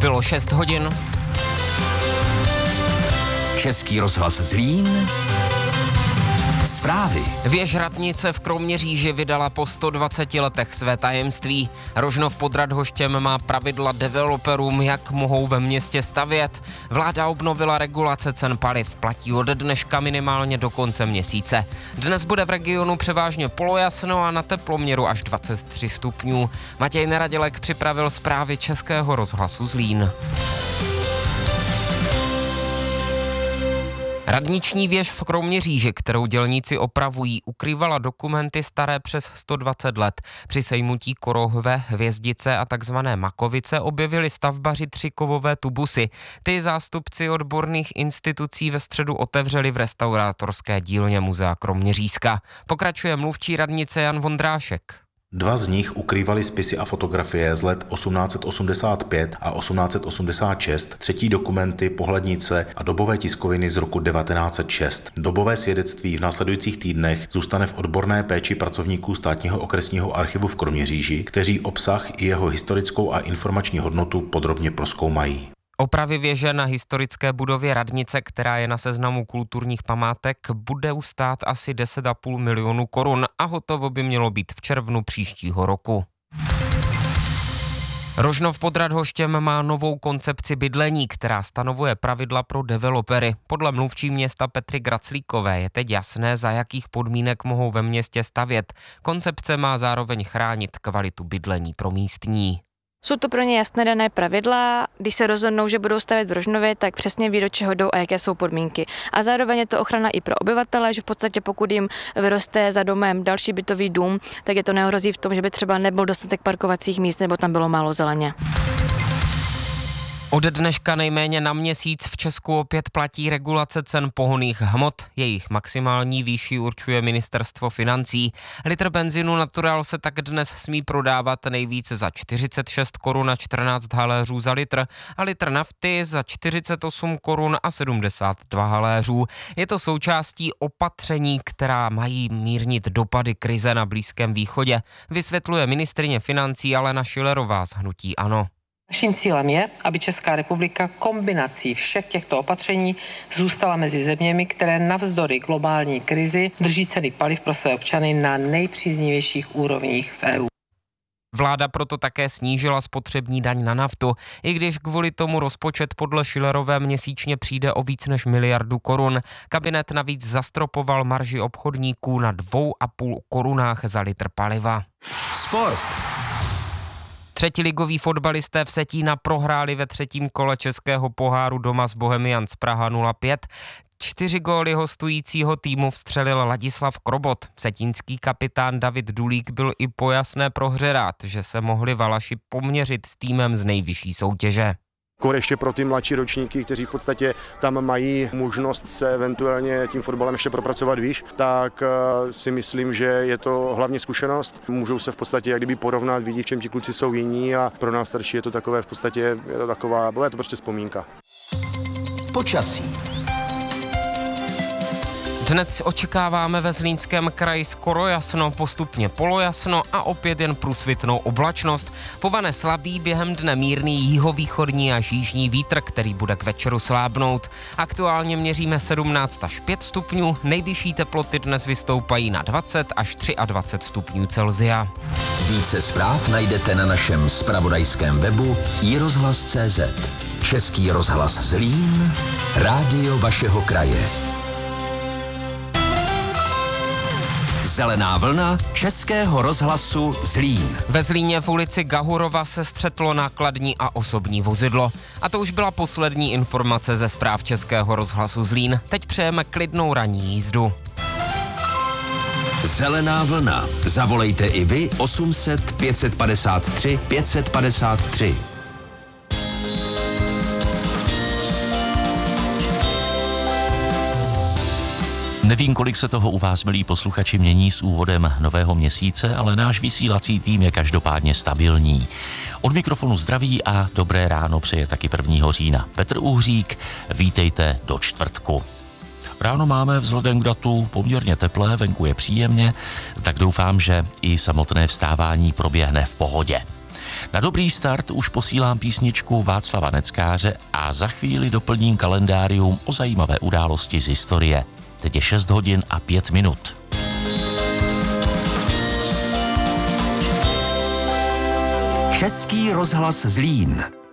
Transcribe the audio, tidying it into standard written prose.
Bylo 6 hodin. Český rozhlas Zlín. Zprávy. Věž radnice v Kroměříži vydala po 120 letech své tajemství. Rožnov pod Radhoštěm má pravidla developerům, jak mohou ve městě stavět. Vláda obnovila regulace cen paliv, platí od dneška minimálně do konce měsíce. Dnes bude v regionu převážně polojasno a na teploměru až 23 stupňů. Matěj Neradělek připravil zprávy Českého rozhlasu Zlín. Radniční věž v Kroměříži, kterou dělníci opravují, ukrývala dokumenty staré přes 120 let. Při sejmutí korohve, hvězdice a takzvané makovice objevili stavbaři 3 kovové tubusy. Ty zástupci odborných institucí ve středu otevřeli v restaurátorské dílně Muzea Kroměřížska. Pokračuje mluvčí radnice Jan Vondrášek. 2 z nich ukrývaly spisy a fotografie z let 1885 a 1886, 3. dokumenty, pohlednice a dobové tiskoviny z roku 1906. Dobové svědectví v následujících týdnech zůstane v odborné péči pracovníků Státního okresního archivu v Kroměříži, kteří obsah i jeho historickou a informační hodnotu podrobně prozkoumají. Opravy věže na historické budově radnice, která je na seznamu kulturních památek, bude ustát asi 10,5 milionu korun a hotovo by mělo být v červnu příštího roku. Rožnov pod Radhoštěm má novou koncepci bydlení, která stanovuje pravidla pro developery. Podle mluvčí města Petry Graclíkové je teď jasné, za jakých podmínek mohou ve městě stavět. Koncepce má zároveň chránit kvalitu bydlení pro místní. Jsou to pro ně jasné dané pravidla, když se rozhodnou, že budou stavět v Rožnově, tak přesně ví, do čeho jdou a jaké jsou podmínky. A zároveň je to ochrana i pro obyvatele, že v podstatě pokud jim vyroste za domem další bytový dům, tak je to nehrozí v tom, že by třeba nebyl dostatek parkovacích míst nebo tam bylo málo zeleně. Od dneška nejméně na měsíc v Česku opět platí regulace cen pohonných hmot. Jejich maximální výši určuje ministerstvo financí. Litr benzinu Natural se tak dnes smí prodávat nejvíce za 46 korun a 14 haléřů za litr a litr nafty za 48 korun a 72 haléřů. Je to součástí opatření, která mají mírnit dopady krize na Blízkém východě, vysvětluje ministryně financí Alena Schillerová z hnutí ANO. Naším cílem je, aby Česká republika kombinací všech těchto opatření zůstala mezi zeměmi, které navzdory globální krizi drží ceny paliv pro své občany na nejpříznivějších úrovních v EU. Vláda proto také snížila spotřební daň na naftu, i když kvůli tomu rozpočet podle Schillerové měsíčně přijde o víc než 1 miliardu korun. Kabinet navíc zastropoval marži obchodníků na 2,5 korunách za litr paliva. Sport. Třetiligoví fotbalisté v Vsetína prohráli ve 3. kole českého poháru doma s Bohemians Praha 0-5. 4 góly hostujícího týmu vstřelil Ladislav Krobot. Vsetínský kapitán David Dulík byl i po jasné prohře rád, že se mohli Valaši poměřit s týmem z nejvyšší soutěže. Ještě pro ty mladší ročníky, kteří v podstatě tam mají možnost se eventuálně tím fotbalem ještě propracovat výš, tak si myslím, že je to hlavně zkušenost. Můžou se v podstatě jak kdyby porovnat, vidí, v čem ti kluci jsou jiní a pro nás starší je to takové v podstatě, je to prostě vzpomínka. Počasí. Dnes očekáváme ve Zlínském kraji skoro jasno, postupně polojasno a opět jen průsvitnou oblačnost. Povane slabý, během dne mírný jihovýchodní až jižní vítr, který bude k večeru slábnout. Aktuálně měříme 17 až 5 stupňů, nejvyšší teploty dnes vystoupají na 20 až 23 stupňů Celsia. Více zpráv najdete na našem zpravodajském webu iRozhlas.cz. Český rozhlas Zlín, rádio vašeho kraje. Zelená vlna Českého rozhlasu Zlín. Ve Zlíně v ulici Gahurova se střetlo nákladní a osobní vozidlo. A to už byla poslední informace ze zpráv Českého rozhlasu Zlín. Teď přejeme klidnou ranní jízdu. Zelená vlna. Zavolejte i vy 800 553 553. Nevím, kolik se toho u vás, milí posluchači, mění s úvodem nového měsíce, ale náš vysílací tým je každopádně stabilní. Od mikrofonu zdraví a dobré ráno přeje taky 1. října Petr Uhřík. Vítejte do čtvrtku. Ráno máme vzhledem k datu poměrně teplé, venku je příjemně, tak doufám, že i samotné vstávání proběhne v pohodě. Na dobrý start už posílám písničku Václava Neckáře a za chvíli doplním kalendárium o zajímavé události z historie. Teď je 6 hodin a 5 minut. Český rozhlas Zlín.